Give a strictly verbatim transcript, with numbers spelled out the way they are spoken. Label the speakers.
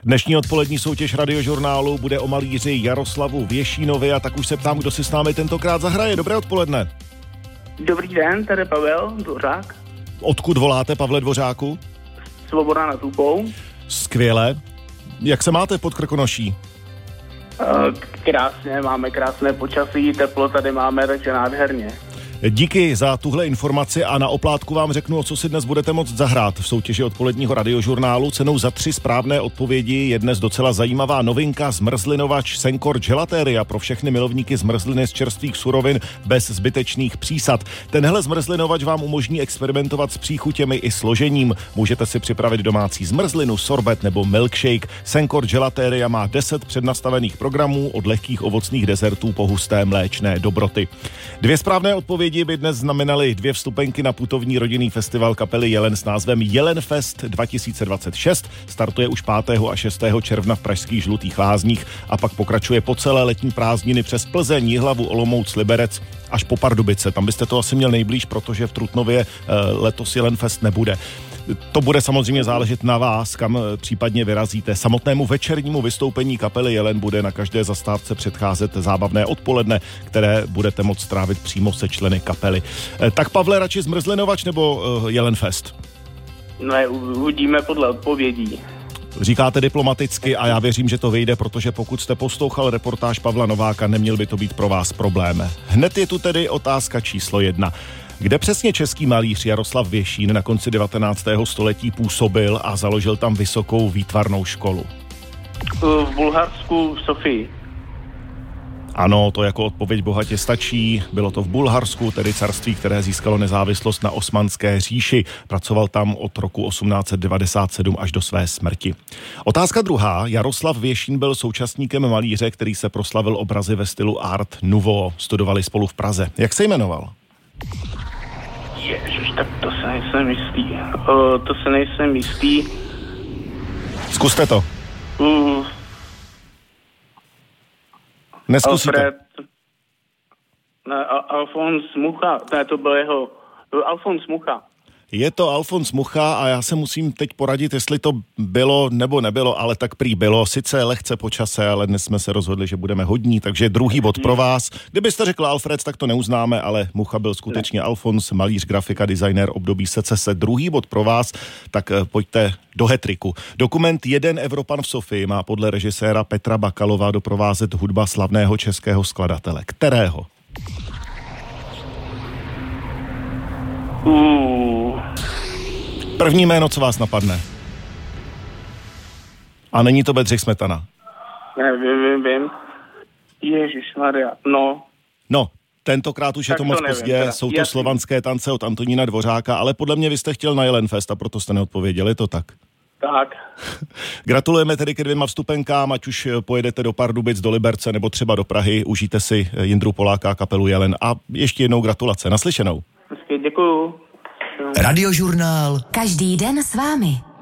Speaker 1: Dnešní odpolední soutěž Radiožurnálu bude o malíři Jaroslavu Věšínovi a tak už se ptám, kdo si s námi tentokrát zahraje. Dobré odpoledne.
Speaker 2: Dobrý den, tady Pavel Dvořák.
Speaker 1: Odkud voláte, Pavle Dvořáku?
Speaker 2: Svoboda nad Úpou.
Speaker 1: Skvěle. Jak se máte pod Krkonoší?
Speaker 2: Krásně, máme krásné počasí, teplo tady máme, takže nádherně.
Speaker 1: Díky za tuhle informaci a na oplátku vám řeknu, o co si dnes budete moct zahrát v soutěži odpoledního Radiožurnálu. Cenou za tři správné odpovědi je dnes docela zajímavá novinka zmrzlinovač Sencor Gelateria pro všechny milovníky zmrzliny z čerstvých surovin bez zbytečných přísad. Tenhle zmrzlinovač vám umožní experimentovat s příchutěmi i složením. Můžete si připravit domácí zmrzlinu, sorbet nebo milkshake. Sencor Gelateria má deset přednastavených programů od lehkých ovocných dezertů po husté mléčné dobroty. Dvě správné odpovědi by dnes znamenaly dvě vstupenky na putovní rodinný festival kapely Jelen s názvem Jelenfest dva tisíce dvacet šest. Startuje už pátého a šestého června v pražských Žlutých Lázních a pak pokračuje po celé letní prázdniny přes Plzeň, Jihlavu, Olomouc, Liberec až po Pardubice. Tam byste to asi měl nejblíž, protože v Trutnově letos Jelenfest nebude. To bude samozřejmě záležet na vás, kam případně vyrazíte. Samotnému večernímu vystoupení kapely Jelen bude na každé zastávce předcházet zábavné odpoledne, které budete moct strávit přímo se členy kapely. Tak Pavle, radši zmrzlinovač nebo Jelenfest?
Speaker 2: No, uvidíme podle odpovědí.
Speaker 1: Říkáte diplomaticky a já věřím, že to vyjde, protože pokud jste poslouchal reportáž Pavla Nováka, neměl by to být pro vás problém. Hned je tu tedy otázka číslo jedna. Kde přesně český malíř Jaroslav Věšín na konci devatenáctého století působil a založil tam vysokou výtvarnou školu?
Speaker 2: V Bulharsku v Sofii.
Speaker 1: Ano, to jako odpověď bohatě stačí. Bylo to v Bulharsku, tedy carství, které získalo nezávislost na Osmanské říši. Pracoval tam od roku osmnáct set devadesát sedm až do své smrti. Otázka druhá. Jaroslav Věšín byl současníkem malíře, který se proslavil obrazy ve stylu Art Nouveau. Studovali spolu v Praze. Jak se jmenoval?
Speaker 2: Ježiš, tak to se nejsem jistý. O, to se nejsem jistý.
Speaker 1: Zkuste to.
Speaker 2: Uh,
Speaker 1: Neskusíte.
Speaker 2: Alfred. Ne, Al- Alfons Mucha. Ne, to byl jeho... Alfons Mucha.
Speaker 1: Je to Alfons Mucha a já se musím teď poradit, jestli to bylo nebo nebylo, ale tak prý bylo. Sice lehce po čase, ale dnes jsme se rozhodli, že budeme hodní, takže druhý bod pro vás. Kdybyste řekl Alfred, tak to neuznáme, ale Mucha byl skutečně ne. Alfons, malíř, grafika, designer období secese. Druhý bod pro vás, tak pojďte do hetriku. Dokument Jeden Evropan v Sofii má podle režiséra Petra Bakalova doprovázet hudba slavného českého skladatele. Kterého?
Speaker 2: Uh.
Speaker 1: První jméno, co vás napadne? A není to Bedřich Smetana?
Speaker 2: Ne, vím, vím, vím. Ježišmarja, no.
Speaker 1: No, tentokrát už
Speaker 2: Tak
Speaker 1: je to moc
Speaker 2: nevím,
Speaker 1: pozdě,
Speaker 2: teda.
Speaker 1: jsou to
Speaker 2: Jasný.
Speaker 1: slovanské tance od Antonína Dvořáka, ale podle mě vy jste chtěl na Jelenfest a proto jste neodpověděl, je to tak?
Speaker 2: Tak.
Speaker 1: Gratulujeme tedy ke dvěma vstupenkám, ať už pojedete do Pardubic, do Liberce nebo třeba do Prahy, užijte si Jindru Poláka a kapelu Jelen a ještě jednou gratulace. Naslyšenou.
Speaker 2: Děkuju.
Speaker 3: Radiožurnál. Každý den s vámi.